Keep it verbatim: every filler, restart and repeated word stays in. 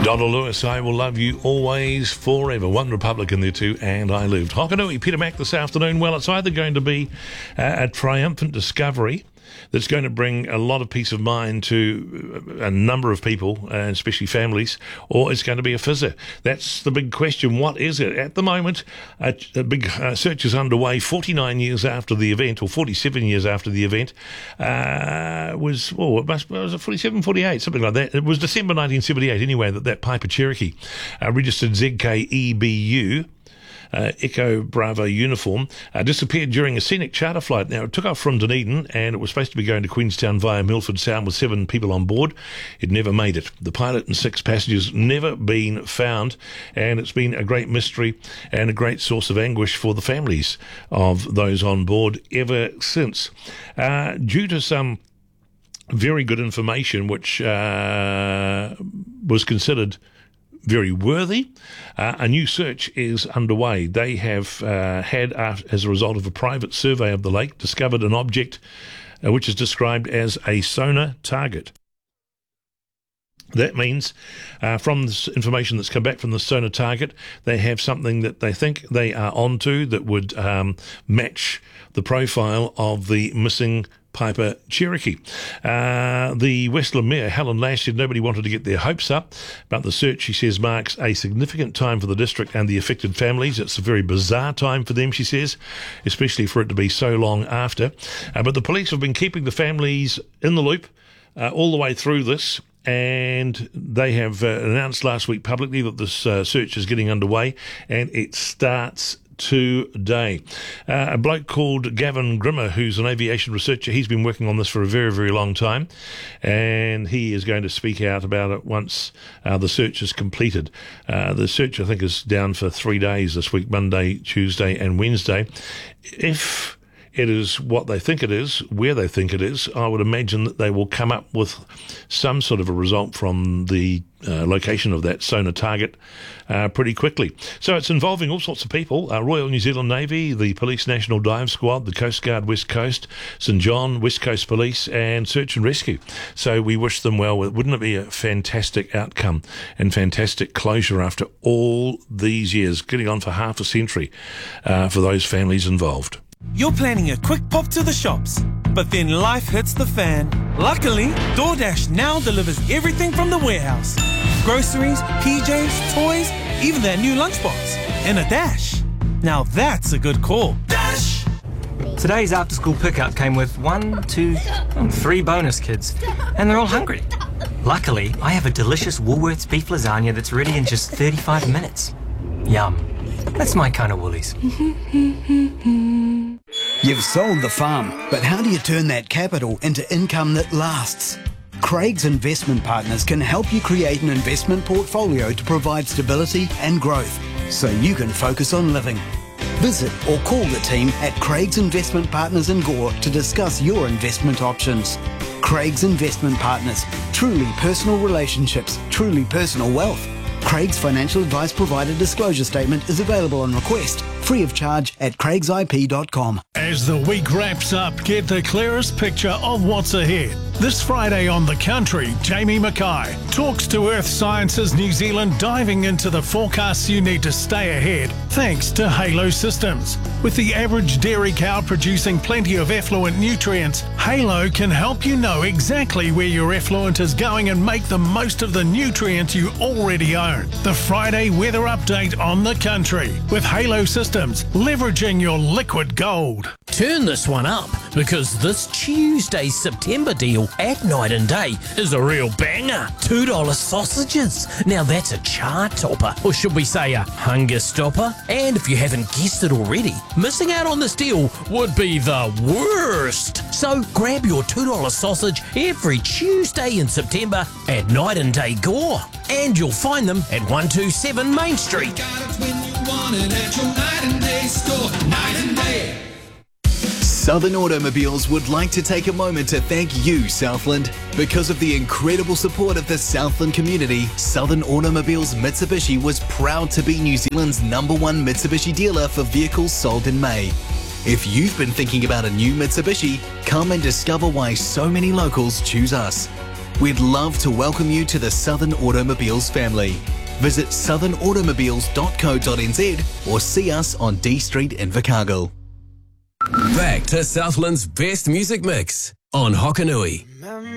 Donald Lewis, I will love you always, forever. One Republican there too, and I lived. Hokanui, Peter Mac this afternoon. Well, it's either going to be uh, a triumphant discovery that's going to bring a lot of peace of mind to a number of people, uh, especially families, or it's going to be a fizzer. That's the big question. What is it? At the moment, a, a big uh, search is underway forty-nine years after the event, or forty-seven years after the event. Uh, was, oh, it must, was it forty-seven, forty-eight, something like that. It was December nineteen seventy-eight, anyway, that that Piper Cherokee, uh, registered Z K E B U, Uh, Echo Bravo uniform, uh, disappeared during a scenic charter flight. Now, it took off from Dunedin and it was supposed to be going to Queenstown via Milford Sound with seven people on board. It never made it. The pilot and six passengers never been found, and it's been a great mystery and a great source of anguish for the families of those on board ever since. Uh, due to some very good information which uh, was considered very worthy, Uh, a new search is underway. They have uh, had, uh, as a result of a private survey of the lake, discovered an object uh, which is described as a sonar target. That means, uh, from this information that's come back from the sonar target, they have something that they think they are onto that would um, match the profile of the missing Piper Cherokee. Uh, the Westland Mayor, Helen Lash, said nobody wanted to get their hopes up, but the search, she says, marks a significant time for the district and the affected families. It's a very bizarre time for them, she says, especially for it to be so long after. Uh, but the police have been keeping the families in the loop uh, all the way through this, and they have uh, announced last week publicly that this uh, search is getting underway, and it starts today. Uh, a bloke called Gavin Grimmer, who's an aviation researcher, he's been working on this for a very, very long time, and he is going to speak out about it once uh, the search is completed. Uh, the search, I think, is down for three days this week, Monday, Tuesday and Wednesday. If it is what they think it is, where they think it is, I would imagine that they will come up with some sort of a result from the uh, location of that sonar target uh, pretty quickly. So it's involving all sorts of people, uh, Royal New Zealand Navy, the Police National Dive Squad, the Coast Guard West Coast, St John, West Coast Police, and Search and Rescue. So we wish them well. Wouldn't it be a fantastic outcome and fantastic closure after all these years, getting on for half a century uh, for those families involved? You're planning a quick pop to the shops, but then life hits the fan. Luckily, DoorDash now delivers everything from the warehouse. Groceries, P Js, toys, even that new lunchbox. In a dash. Now that's a good call. Dash! Today's after-school pickup came with one, two, three bonus kids, and they're all hungry. Luckily, I have a delicious Woolworths beef lasagna that's ready in just thirty-five minutes. Yum. That's my kind of Woolies. You've sold the farm, but how do you turn that capital into income that lasts? Craig's Investment Partners can help you create an investment portfolio to provide stability and growth, so you can focus on living. Visit or call the team at Craig's Investment Partners in Gore to discuss your investment options. Craig's Investment Partners, truly personal relationships, truly personal wealth. Craig's financial advice provider disclosure statement is available on request, free of charge at craigs I P dot com. As the week wraps up, get the clearest picture of what's ahead. This Friday on The Country, Jamie Mackay talks to Earth Sciences New Zealand, diving into the forecasts you need to stay ahead thanks to Halo Systems. With the average dairy cow producing plenty of effluent nutrients, Halo can help you know exactly where your effluent is going and make the most of the nutrients you already own. The Friday weather update on The Country with Halo Systems, leveraging your liquid gold. Turn this one up, because this Tuesday's September deal at Night and Day is a real banger. two dollar sausages. Now that's a chart topper, or should we say a hunger stopper? And if you haven't guessed it already, missing out on this deal would be the worst. So grab your two dollar sausage every Tuesday in September at Night and Day Gore. And you'll find them at one two seven Main Street. Southern Automobiles would like to take a moment to thank you, Southland. Because of the incredible support of the Southland community, Southern Automobiles Mitsubishi was proud to be New Zealand's number one Mitsubishi dealer for vehicles sold in May. If you've been thinking about a new Mitsubishi, come and discover why so many locals choose us. We'd love to welcome you to the Southern Automobiles family. Visit southern automobiles dot co dot n z or see us on D Street in Invercargill. Back to Southland's best music mix on Hokanui.